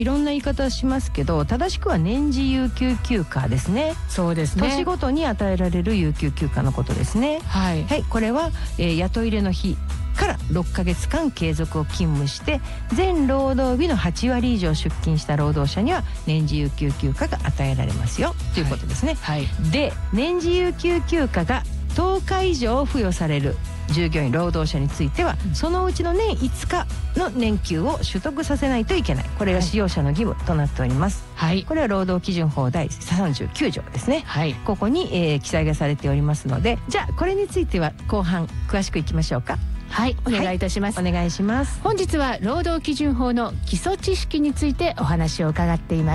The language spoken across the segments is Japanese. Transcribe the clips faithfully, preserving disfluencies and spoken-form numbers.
いろんな言い方しますけど、正しくは年次有給休暇ですね。 そうですね。 年ごとに与えられる有給休暇のことですね。 はい、 はい、これは、えー、雇い入れの日からろっかげつかん継続を勤務して全労働日のはちわり以上出勤した労働者には年次有給休暇が与えられますよということですね。 はいはい、 で、年次有給休暇がとおか以上付与される従業員労働者については、うん、そのうちの年いつかの年給を取得させないといけない。これが使用者の義務となっております。はい、これは労働基準法第さんじゅうきゅうじょうですね。はい、ここに、えー、記載がされておりますので、じゃあこれについては後半詳しくいきましょうか。 はい、お願いいたします。 はい、お願いします。 本日は労働基準法の基礎知識についてお話を伺っています。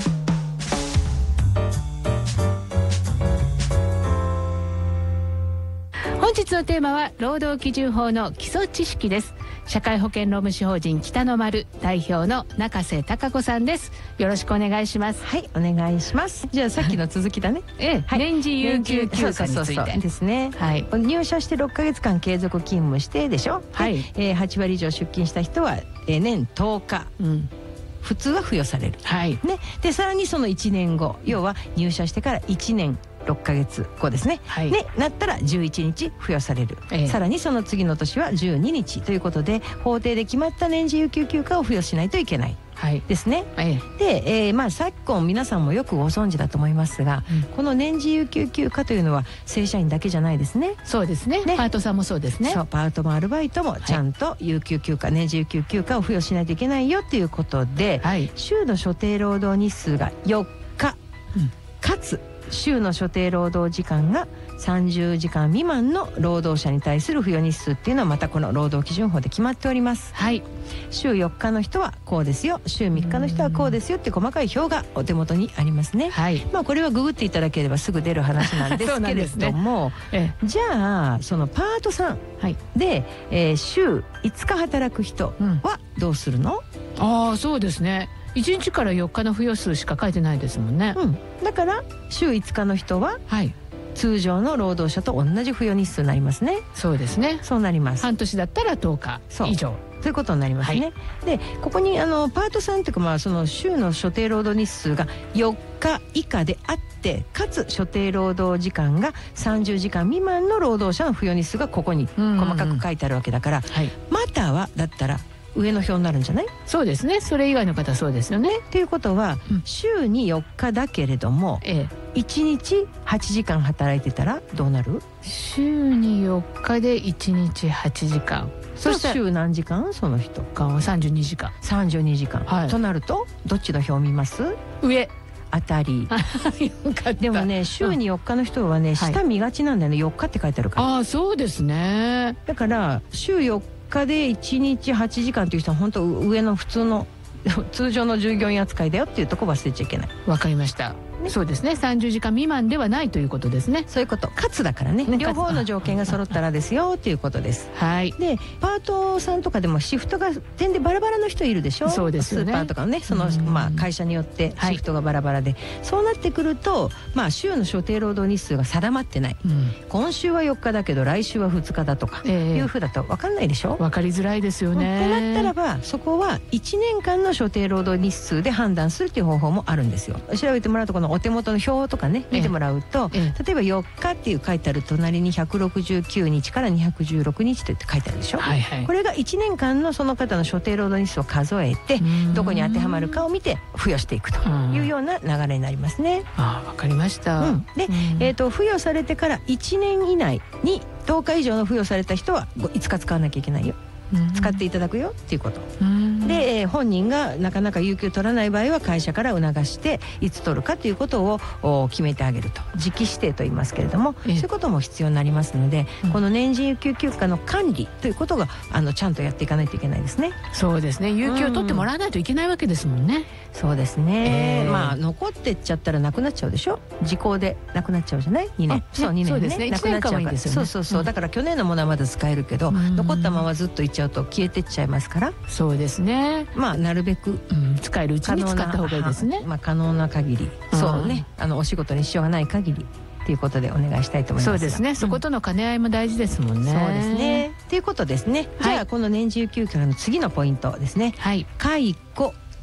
本日のテーマは労働基準法の基礎知識です。社会保険労務士法人北の丸代表の中瀬貴子さんです。よろしくお願いします。 はい、お願いします。じゃあさっきの続きだね。 ええ、はい、年次有給休暇についてですね。はい、入社してろっかげつかん継続勤務してでしょ。はい、えー、はちわり以上出勤した人は、えー、年とおか、うん、普通は付与される。はい、ね。でさらにそのいちねんご、要は入社してからいちねんろっかげつごですね。はい、ね、なったらじゅういちにち付与される、ええ、さらにその次の年はじゅうににちということで法定で決まった年次有給休暇を付与しないといけない、はい、ですね。ええ、で、えーまあ、昨今皆さんもよくご存知だと思いますが、うん、この年次有給休暇というのは正社員だけじゃないですね。 そうです ね, ねパートさんもそうですね。 そう、パートもアルバイトもちゃんと有給休暇、はい、年次有給休暇を付与しないといけないよということで、はい、週の所定労働日数がよっか、うん、かつ週の所定労働時間がさんじゅうじかん未満の労働者に対する付与日数っていうのはまたこの労働基準法で決まっております。はい、週よっかの人はこうですよ、週みっかの人はこうですよって細かい表がお手元にありますね。はい、まあこれはググっていただければすぐ出る話なんですけれども、ね、ええ、じゃあそのパートさんで、えー、週いつか働く人はどうするの？ うん、ああ、そうですね。いちにちからよっかの付与数しか書いてないですもんね。 うん、だから週いつかの人は、はい、通常の労働者と同じ付与日数になりますね。 そうですね。 そうなります。 半年だったらとおか以上ということになりますね。はい、でここにあのパートさんというか、まあその週の所定労働日数がよっか以下であってかつ所定労働時間がさんじゅうじかん未満の労働者の付与日数がここに細かく書いてあるわけだから、はい、またはだったら上の表になるんじゃない？ そうですね。それ以外の方はそうですよね。 っていうことは、うん、週によっかだけれども、ええ、いちにちはちじかん働いてたらどうなる？ 週によっかでいちにちはちじかん。 そしたら週何時間？その人間さんじゅうにじかん。 さんじゅうにじかん、はい、となるとどっちの表を見ます？ 上。 当たり。でもね、週によっかの人はね、うん、下見がちなんだよね。よっかって書いてあるから。 ああ、そうですね。 だから週よっかでいちにちはちじかんという人は本当上の普通の通常の従業員扱いだよっていうところ忘れちゃいけない。 わかりました。ね、そうですね。さんじゅうじかん未満ではないということですね。 そういうこと。かつだからね。ね、両方の条件が揃ったらですよということです。はい。で、パートさんとかでもシフトが点でバラバラの人いるでしょ。そうですよね。スーパーとかね、そのまあ会社によってシフトがバラバラで、はい、そうなってくると、まあ週の所定労働日数が定まってない。うん、今週はよっかだけど来週はふつかだとか、えー、いうふうだと分かんないでしょ。 分かりづらいですよね。 ってなったらば、そこはいちねんかんの所定労働日数で判断するという方法もあるんですよ。調べてもらうとこのお手元の表とかね見てもらうと、えええ、例えばよっかっていう書いてある隣にひゃくろくじゅうきゅうにちからにひゃくじゅうろくにちといって書いてあるでしょ、はいはい、これがいちねんかんのその方の所定労働日数を数えてどこに当てはまるかを見て付与していくというような流れになりますね。 ああ、わかりました。 うん、で、えーと、付与されてからいちねん以内にとおか以上の付与された人はいつか使わなきゃいけないよ、使っていただくよっていうことで、えー、本人がなかなか有給取らない場合は会社から促していつ取るかということを決めてあげると、時期指定と言いますけれども、そういうことも必要になりますので、うん、この年次有給休暇の管理ということがあのちゃんとやっていかないといけないですね。 そうですね。有給を取ってもらわないといけないわけですもんね。うん、 そうですね、えー、まあ残ってっちゃったらなくなっちゃうでしょ。時効でなくなっちゃうじゃない。にねん、そうにねんね、そうですね、なくなっちゃうから、そうそうそう、うん、だから去年のものはまだ使えるけど、うん、残ったままずっといっちゃうと消えてっちゃいますから。 そうですね。 まあなるべく、 うん、使えるうちに使った方がいいですね。 まあ可能な限り、そうね、あのお仕事に支障がない限りということでお願いしたいと思います。 そうですね、うん、そことの兼ね合いも大事ですもんね。 そうですね。ということですね。はい、じゃあこの年次有給休暇の次のポイントですね。はい。解雇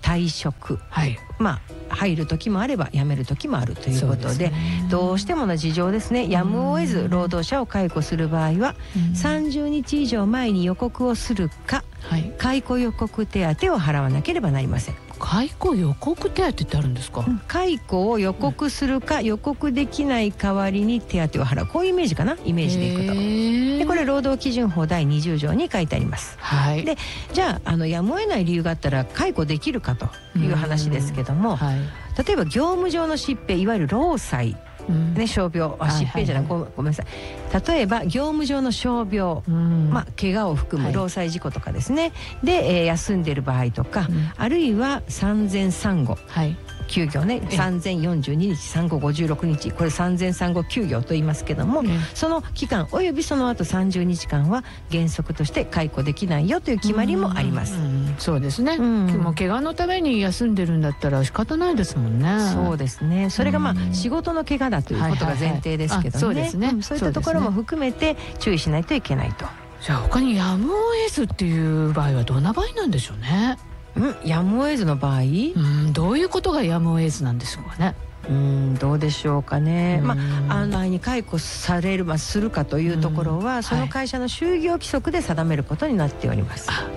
退職、 はい、 まあ入る時もあれば辞める時もあるということ で, で、ね、どうしてもの事情ですね、やむを得ず労働者を解雇する場合はさんじゅうにち以上前に予告をするか、はい、解雇予告手当を払わなければなりません。 解雇予告手当ってあるんですか？ 解雇を予告するか、うん、予告できない代わりに手当を払う、こういうイメージかな、イメージでいくと。でこれ労働基準法だいにじゅう条に書いてあります、はい、でじゃあ、あのやむを得ない理由があったら解雇できるかという話ですけども、はい、例えば業務上の疾病、いわゆる労災ね、傷病、あ、疾病じゃない、はいはいはい、ごめんなさい、例えば業務上の傷病、まあ、怪我を含む労災事故とかですね、はい、で、えー、休んでる場合とか、うん、あるいは産前産後、はい、休業ね、さんぜんよんじゅうににち、産後ごじゅうろくにち、これ産前産後休業と言いますけども、その期間およびその後さんじゅうにちかんは原則として解雇できないよという決まりもあります。 うんうん、そうですね、うん、もう怪我のために休んでるんだったら仕方ないですもんね。 そうですね、それがまあ、うん、仕事の怪我だということが前提ですけどね、そうですね、うん、そういったところも含めて注意しないといけないと。 じゃあ他にやむを得ずっていう場合はどんな場合なんでしょうね。 うん、やむを得ずの場合、うん、 どういうことがやむを得ずなんでしょうかね。 うん、どうでしょうかね。まあ、あの場合に解雇される、まあ、するかというところは、その会社の就業規則で定めることになっております。はい。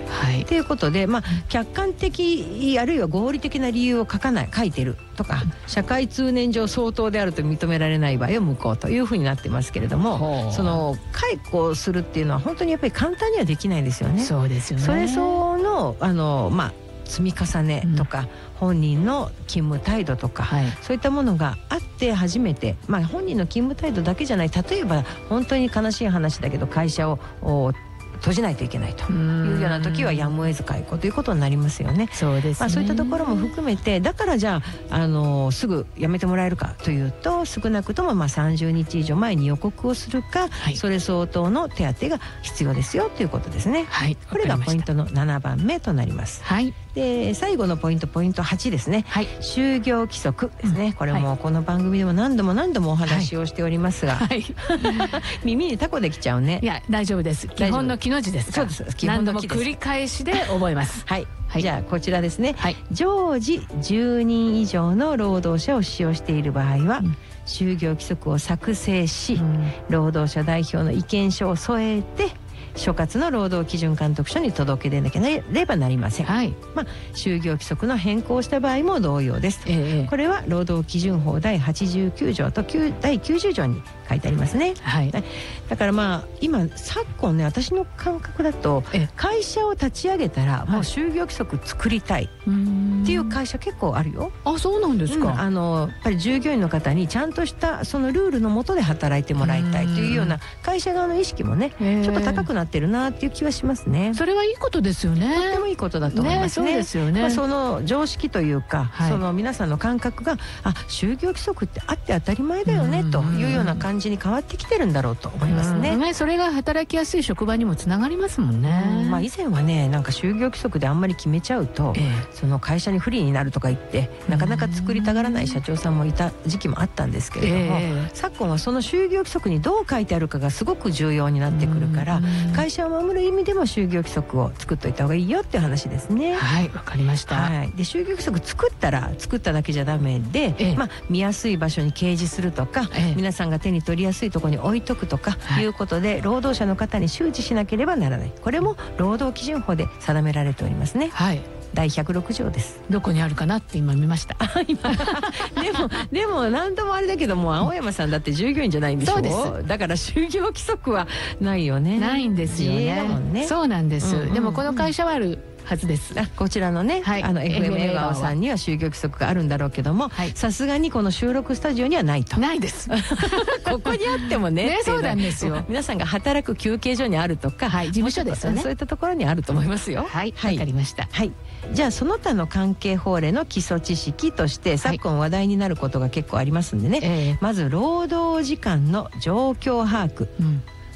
ということで、まあ、客観的あるいは合理的な理由を書かない、書いてるとか、社会通念上相当であると認められない場合は無効というふうになってますけれども、その解雇するっていうのは本当にやっぱり簡単にはできないですよね。 そうですよね。 それ相応のあのまあ積み重ねとか、うん、本人の勤務態度とか、はい、そういったものがあって初めて、まあ、本人の勤務態度だけじゃない、例えば本当に悲しい話だけど会社を閉じないといけないというような時はやむを得ず解雇ということになりますよね。 そうですね。 まあ、そういったところも含めて、だからじゃあ、あのすぐ辞めてもらえるかというと、少なくともまあさんじゅうにち以上前に予告をするか、はい、それ相当の手当が必要ですよということですね。はい、これがポイントのななばんめとなります。はい。で最後のポイント、ポイントはちですね、はい、就業規則ですね、うん、これもこの番組でも何度も何度もお話をしておりますが、はい、耳にタコできちゃうね。 いや大丈夫です、基本の木の字ですから。そうです、何度も繰り返しで覚えますはい、はい、じゃあこちらですね、はい、常時じゅうにん以上の労働者を使用している場合は、うん、就業規則を作成し、うん、労働者代表の意見書を添えて所轄の労働基準監督署に届け出なければなりません。はい、まあ、就業規則の変更をした場合も同様です。えー、これは労働基準法だいはちじゅうきゅう条とだいきゅうじゅう条に書いてありますね。はい、だからまあ今昨今ね、私の感覚だと会社を立ち上げたらもう就業規則作りたいっていう会社結構あるよ。 あ、そうなんですか。 うん、あのやっぱり従業員の方にちゃんとしたそのルールの下で働いてもらいたいというような会社側の意識もね、ちょっと高くなってるなっていう気はしますね。 それはいいことですよね。 とってもいいことだと思いますね。 ね、そうですよね。 まあ、その常識というか、はい、その皆さんの感覚が、あ、就業規則ってあって当たり前だよねというような感じに変わってきてるんだろうと思いますね。 ね、それが働きやすい職場にもつながりますもんね。 まあ、以前はね、なんか就業規則であんまり決めちゃうと、ええ、その会社に不利になるとか言ってなかなか作りたがらない社長さんもいた時期もあったんですけれども、え、昨今はその就業規則にどう書いてあるかがすごく重要になってくるから、会社を守る意味でも就業規則を作っといた方がいいよっていう話ですね。 はい、わかりました。 はい、で就業規則作ったら作っただけじゃダメで、ええ、まあ、見やすい場所に掲示するとか、ええ、皆さんが手に取りやすいところに置いとくとかいうことで、はい、労働者の方に周知しなければならない。これも労働基準法で定められておりますね。はい、だいひゃくろく条です。 どこにあるかなって今見ました。 今でもでも何度もあれだけども、青山さんだって従業員じゃないんでしょ。そうです。だから就業規則はないよね。 ないんですよね。ね、そうなんです、うんうんうん、でもこの会社はあるはずです。 あ、こちらのね、はい、あの エフエム 笑顔さんには就業規則があるんだろうけども、さすがにこの収録スタジオにはないと。 ないですここにあっても ね, ねそうなんですよ。 皆さんが働く休憩所にあるとか、はい、事務所ですよね。そういったところにあると思いますよ。 はい、わ、はい、かりました。 はい、じゃあその他の関係法令の基礎知識として、昨今話題になることが結構ありますんでね、はい、まず労働時間の状況把握、うん、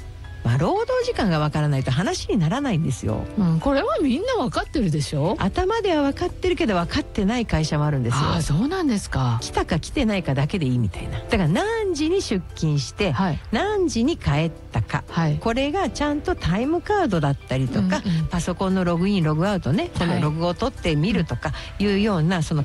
まあ、労働時間がわからないと話にならないんですよ、 うん、これはみんなわかってるでしょ。 頭ではわかってるけど分かってない会社もあるんですよ。 ああ、そうなんですか。 来たか来てないかだけでいいみたいな。だから何時に出勤して、はい、何時に帰ったか、はい、これがちゃんとタイムカードだったりとか、うんうん、パソコンのログインログアウトね、このログを取ってみるとかいうような、その